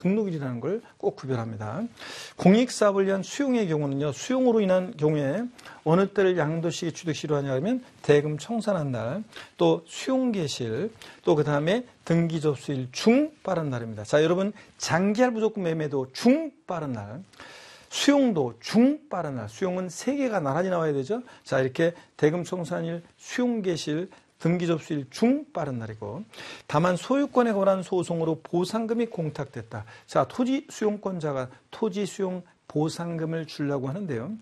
등록일이라는 걸 꼭 구별합니다. 공익사업을 위한 수용의 경우는요, 수용으로 인한 경우에 어느 때를 양도식이 취득시로 하냐면 대금 청산한 날, 또 수용개시일, 또 그 다음에 등기접수일 중 빠른 날입니다. 자, 여러분 장기할 무조건 매매도 중 빠른 날, 수용도 중 빠른 날, 수용은 3개가 나란히 나와야 되죠. 자, 이렇게 대금 청산일, 수용개시일, 등기접수일 중 빠른 날이고, 다만 소유권에 관한 소송으로 보상금이 공탁됐다. 자, 토지 수용권자가 토지 수용 보상금을 주려고 하는데요.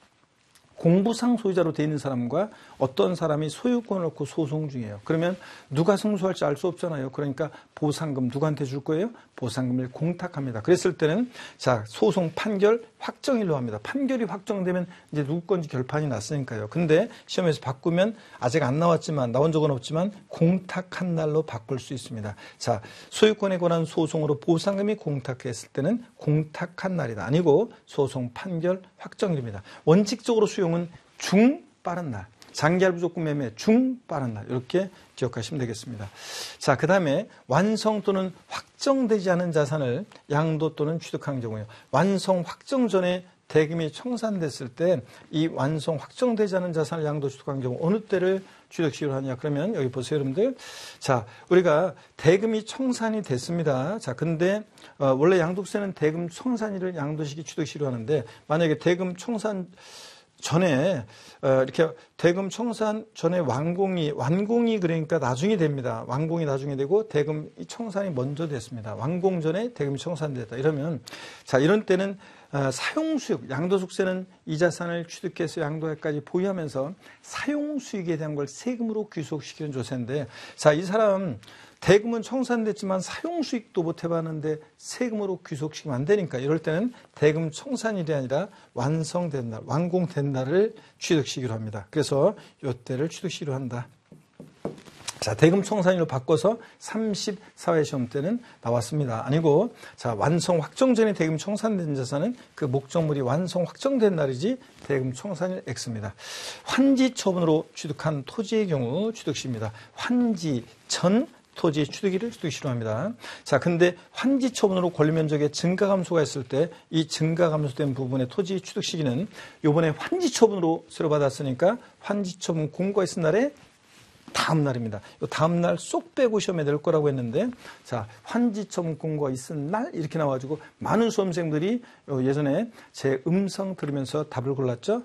공부상 소유자로 되어 있는 사람과 어떤 사람이 소유권을 얻고 소송 중이에요. 그러면 누가 승소할지 알 수 없잖아요. 그러니까 보상금 누구한테 줄 거예요? 보상금을 공탁합니다. 그랬을 때는 자, 소송 판결 확정일로 합니다. 판결이 확정되면 이제 누구 건지 결판이 났으니까요. 근데 시험에서 바꾸면 아직 안 나왔지만, 나온 적은 없지만 공탁한 날로 바꿀 수 있습니다. 자, 소유권에 관한 소송으로 보상금이 공탁했을 때는 공탁한 날이다. 아니고 소송 판결 확정일입니다. 원칙적으로 수용은 중 빠른 날, 장기할 무조건 매매 중 빠른 날, 이렇게 기억하시면 되겠습니다. 자, 그 다음에 완성 또는 확정되지 않은 자산을 양도 또는 취득한 경우에요. 완성 확정 전에 대금이 청산됐을 때 이 완성 확정되지 않은 자산을 양도 취득한 경우 어느 때를 취득시효로 하냐? 그러면 여기 보세요, 여러분들. 자, 우리가 대금이 청산이 됐습니다. 자, 근데 원래 양도세는 대금 청산일을 양도시기 취득시효로 하는데, 만약에 대금 청산 전에 이렇게 대금 청산 전에 완공이 그러니까 나중에 됩니다. 완공이 나중에 되고 대금 청산이 먼저 됐습니다. 완공 전에 대금이 청산됐다. 이러면 자, 이런 때는 사용수익, 양도소득세는 이 자산을 취득해서 양도에까지 보유하면서 사용수익에 대한 걸 세금으로 귀속시키는 조세인데, 자, 이 사람 대금은 청산됐지만 사용수익도 못 해봤는데 세금으로 귀속시키면 안 되니까 이럴 때는 대금 청산일이 아니라 완성된 날, 완공된 날을 취득시기로 합니다. 그래서 이때를 취득시기로 한다. 자, 대금 청산일로 바꿔서 34회 시험 때는 나왔습니다. 아니고, 자, 완성 확정 전에 대금 청산된 자산은 그 목적물이 완성 확정된 날이지 대금 청산일 X입니다. 환지 처분으로 취득한 토지의 경우 취득시입니다. 환지 전 토지 취득일을 취득시로 합니다. 자, 근데 환지 처분으로 권리 면적의 증가 감소가 있을 때 이 증가 감소된 부분의 토지 취득 시기는 요번에 환지 처분으로 새로 받았으니까 환지 처분 공고가 있은 날에 다음 날입니다. 이 다음 날 쏙 빼고 시험에 낼 거라고 했는데, 자, 환지 처분 공고가 있은 날 이렇게 나와가지고 많은 수험생들이 예전에 제 음성 들으면서 답을 골랐죠.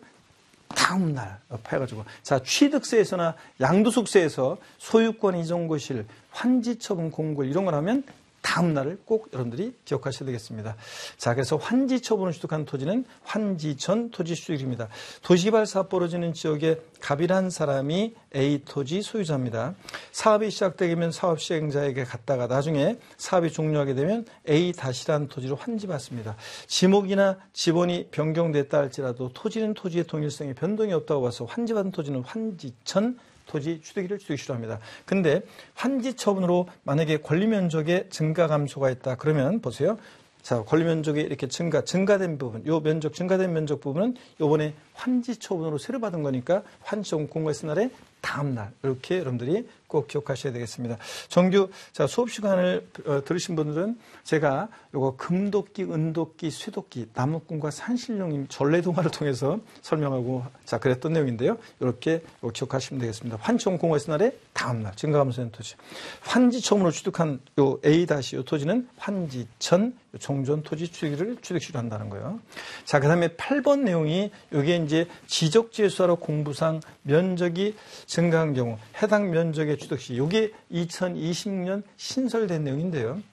다음 날 해가지고, 자, 취득세에서나 양도소득세에서 소유권 이전 고시일, 환지 처분 공고 이런 걸 하면 다음 날을 꼭 여러분들이 기억하셔야 되겠습니다. 자, 그래서 환지 처분을 취득한 토지는 환지 전 토지 취득입니다. 도시개발 사업 벌어지는 지역에 갑이란 사람이 A 토지 소유자입니다. 사업이 시작되면 사업 시행자에게 갔다가 나중에 사업이 종료하게 되면 A 다시란 토지로 환지받습니다. 지목이나 지번이 변경됐다 할지라도 토지는 토지의 동일성에 변동이 없다고 봐서 환지받은 토지는 환지 전 토지 취득일을 취득시로 합니다. 근데 환지 처분으로 만약에 권리 면적의 증가 감소가 있다. 그러면 보세요. 자, 권리 면적이 이렇게 증가된 부분, 요 면적, 증가된 면적 부분은 요번에 환지 처분으로 새로 받은 거니까 환지 처분 공고했을 날에 다음 날, 이렇게 여러분들이 꼭 기억하셔야 되겠습니다. 정규, 자, 수업 시간을 들으신 분들은 제가 요거 금도끼, 은도끼, 쇠도끼, 나무꾼과 산신령님 전래동화를 통해서 설명하고, 자, 그랬던 내용인데요. 이렇게 기억하시면 되겠습니다. 환지 처분 공고했을 날에 다음 날, 증가감소된 토지. 환지 처분으로 취득한 요 A 다시 요 토지는 환지 전 종전 토지 취득일을 취득시로 한다는 거예요. 자, 그 다음에 8번 내용이 요게 이제 지적재수하러 공부상 면적이 증가한 경우 해당 면적의 취득시, 이게 2020년 신설된 내용인데요.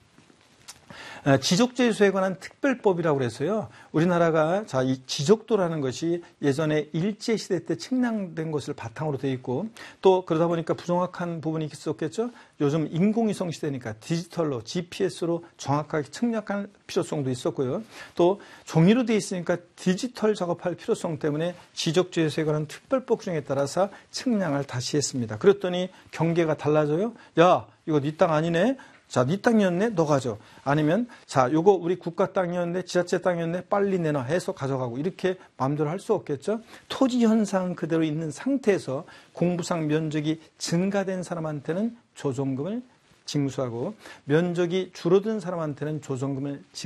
지적재수에 관한 특별법이라고 그래서요. 우리나라가 자, 이 지적도라는 것이 예전에 일제시대 때 측량된 것을 바탕으로 되어 있고, 또 그러다 보니까 부정확한 부분이 있었겠죠. 요즘 인공위성 시대니까 디지털로 GPS로 정확하게 측량할 필요성도 있었고요. 또 종이로 되어 있으니까 디지털 작업할 필요성 때문에 지적재수에 관한 특별법 규정에 따라서 측량을 다시 했습니다. 그랬더니 경계가 달라져요. 야, 이거 네 땅 아니네. 자, 네 땅이었네? 너 가져. 아니면, 자, 요거 우리 국가 땅이었네? 지자체 땅이었네? 빨리 내놔 해서 가져가고. 이렇게 마음대로 할 수 없겠죠? 토지 현상 그대로 있는 상태에서 공부상 면적이 증가된 사람한테는 조정금을 징수하고, 면적이 줄어든 사람한테는 조정금을